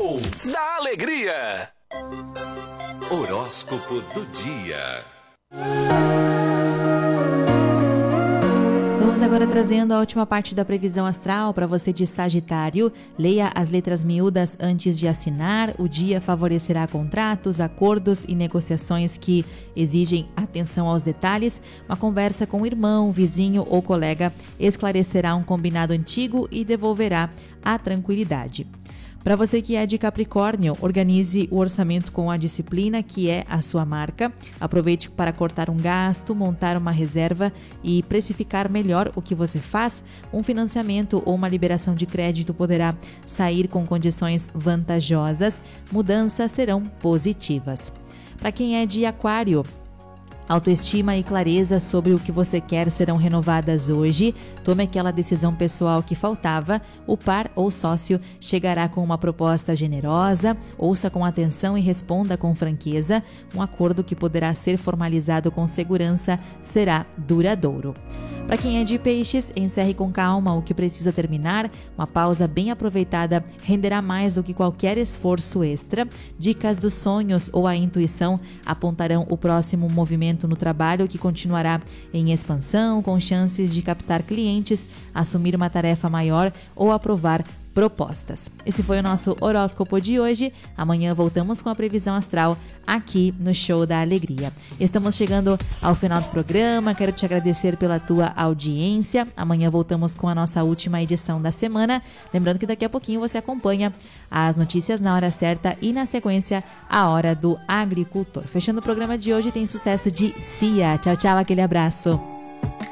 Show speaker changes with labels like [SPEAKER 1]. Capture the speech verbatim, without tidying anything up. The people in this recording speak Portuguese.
[SPEAKER 1] Show da Alegria. Horóscopo do dia.
[SPEAKER 2] Vamos agora trazendo a última parte da previsão astral para você de Sagitário. Leia as letras miúdas antes de assinar. O dia favorecerá contratos, acordos e negociações que exigem atenção aos detalhes. Uma conversa com o irmão, vizinho ou colega esclarecerá um combinado antigo e devolverá a tranquilidade. Para você que é de Capricórnio, organize o orçamento com a disciplina, que é a sua marca. Aproveite para cortar um gasto, montar uma reserva e precificar melhor o que você faz. Um financiamento ou uma liberação de crédito poderá sair com condições vantajosas. Mudanças serão positivas. Para quem é de Aquário, autoestima e clareza sobre o que você quer serão renovadas hoje. Tome aquela decisão pessoal que faltava. O par ou sócio chegará com uma proposta generosa. Ouça com atenção e responda com franqueza. Um acordo que poderá ser formalizado com segurança será duradouro. Para quem é de Peixes, encerre com calma o que precisa terminar. Uma pausa bem aproveitada renderá mais do que qualquer esforço extra. Dicas dos sonhos ou a intuição apontarão o próximo movimento no trabalho, que continuará em expansão, com chances de captar clientes, assumir uma tarefa maior ou aprovar propostas. Esse foi o nosso horóscopo de hoje. Amanhã voltamos com a previsão astral aqui no Show da Alegria. Estamos chegando ao final do programa. Quero te agradecer pela tua audiência. Amanhã voltamos com a nossa última edição da semana. Lembrando que daqui a pouquinho você acompanha as notícias na hora certa e, na sequência, a Hora do Agricultor. Fechando o programa de hoje, tem sucesso de Cia. Tchau, tchau, aquele abraço.